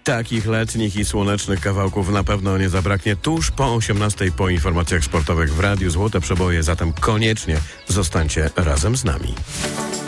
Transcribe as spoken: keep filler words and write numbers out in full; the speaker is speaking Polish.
Takich letnich i słonecznych kawałków na pewno nie zabraknie tuż po osiemnastej po informacjach sportowych w Radiu Złote Przeboje, zatem koniecznie zostańcie razem z nami.